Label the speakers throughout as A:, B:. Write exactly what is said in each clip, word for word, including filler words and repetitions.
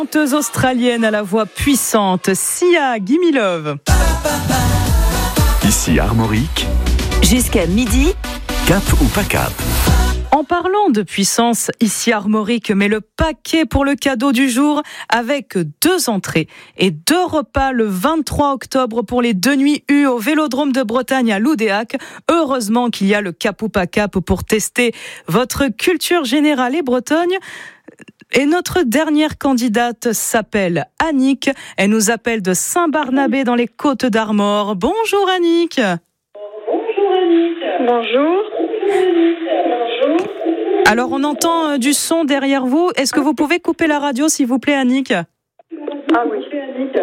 A: Chanteuse australienne à la voix puissante, Sia, Gimme Love.
B: Ici Armorique.
C: Jusqu'à midi.
B: Cap ou pas cap?
A: En parlant de puissance, ici Armorique met le paquet pour le cadeau du jour avec deux entrées et deux repas le vingt-trois octobre pour les deux nuits U au Vélodrome de Bretagne à Loudéac. Heureusement qu'il y a le cap ou pas cap pour tester votre culture générale et bretonne. Et notre dernière candidate s'appelle Annick. Elle nous appelle de Saint-Barnabé dans les Côtes d'Armor. Bonjour Annick.
D: Bonjour Annick. Bonjour. Bonjour.
A: Alors on entend du son derrière vous. Est-ce que vous pouvez couper la radio s'il vous plaît Annick?
D: Ah oui, Annick.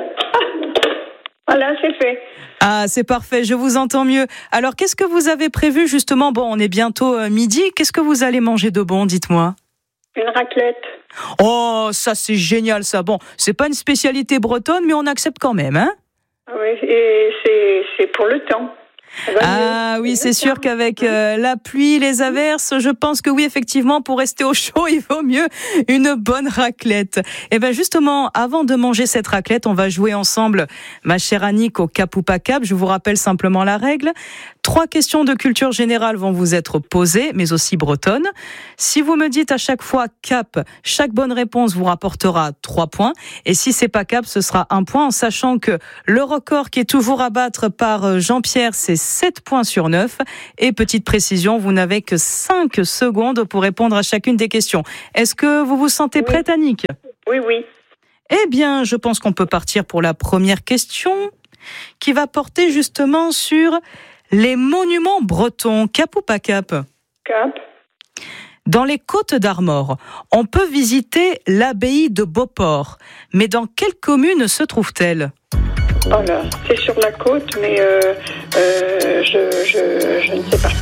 D: Voilà, c'est fait.
A: Ah, c'est parfait, je vous entends mieux. Alors qu'est-ce que vous avez prévu justement? Bon, on est bientôt euh, midi. Qu'est-ce que vous allez manger de bon, dites-moi? Une
D: raclette.
A: Oh, ça c'est génial ça. Bon, c'est pas une spécialité bretonne, mais on accepte quand même, hein?
D: Oui, et c'est, c'est pour le temps.
A: Ah oui, c'est sûr qu'avec euh, la pluie, les averses, je pense que oui, effectivement, pour rester au chaud, il vaut mieux une bonne raclette. Et bien justement, avant de manger cette raclette, on va jouer ensemble, ma chère Annick, au cap ou pas cap. Je vous rappelle simplement la règle. Trois questions de culture générale vont vous être posées, mais aussi bretonnes. Si vous me dites à chaque fois cap, chaque bonne réponse vous rapportera trois points. Et si c'est pas cap, ce sera un point, en sachant que le record qui est toujours à battre par Jean-Pierre, c'est sept points sur neuf. Et petite précision, vous n'avez que cinq secondes pour répondre à chacune des questions. Est-ce que vous vous sentez prête, Annick?
D: Oui, oui.
A: Eh bien, je pense qu'on peut partir pour la première question, qui va porter justement sur les monuments bretons. Cap ou pas cap?
D: Cap.
A: Dans les Côtes d'Armor, on peut visiter l'abbaye de Beauport. Mais dans quelle commune se trouve-t-elle?
D: Oh là, c'est sur la côte, mais euh, euh, je, je, je ne sais pas.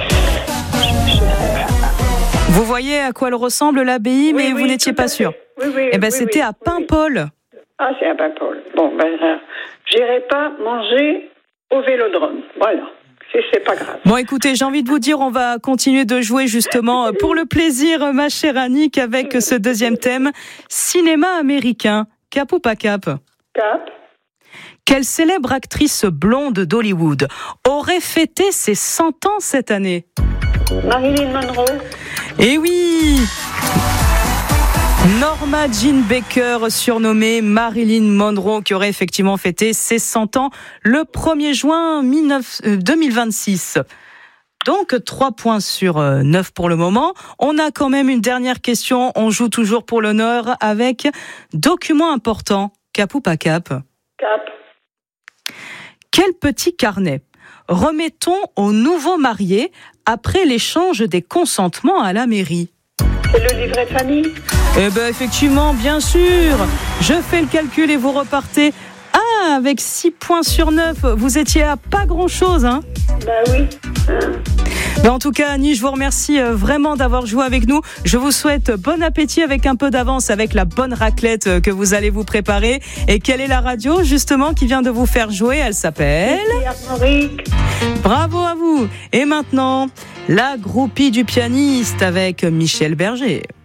A: Vous voyez à quoi elle ressemble l'abbaye,
D: oui,
A: mais
D: oui,
A: vous n'étiez pas sûr.
D: Oui, oui,
A: eh ben,
D: oui,
A: c'était
D: oui,
A: à Paimpol.
D: Oui. Ah, c'est à Paimpol. Bon, ben, euh, j'irai pas manger au Vélodrome. Voilà. C'est, c'est pas grave.
A: Bon, écoutez, j'ai envie de vous dire, on va continuer de jouer justement pour le plaisir, ma chère Annick, avec ce deuxième thème, cinéma américain. Cap ou pas cap?
D: Cap.
A: Quelle célèbre actrice blonde d'Hollywood aurait fêté ses cent ans cette année?
D: Marilyn Monroe.
A: Eh oui! Norma Jean Baker, surnommée Marilyn Monroe, qui aurait effectivement fêté ses cent ans le premier juin deux mille vingt-six. Donc, trois points sur neuf pour le moment. On a quand même une dernière question. On joue toujours pour l'honneur avec document important. Cap ou pas cap?
D: Cap.
A: Quel petit carnet remettons aux nouveaux mariés après l'échange des consentements à la mairie?
D: C'est le livret de famille.
A: Eh bien, effectivement, bien sûr. Je fais le calcul et vous repartez. Ah, avec six points sur neuf, vous étiez à pas grand-chose, hein?
D: Bah oui. Hein.
A: Mais en tout cas, Annie, je vous remercie vraiment d'avoir joué avec nous. Je vous souhaite bon appétit avec un peu d'avance, avec la bonne raclette que vous allez vous préparer. Et quelle est la radio, justement, qui vient de vous faire jouer? Elle s'appelle...
D: Armorique.
A: Bravo à vous. Et maintenant, la groupie du pianiste avec Michel Berger.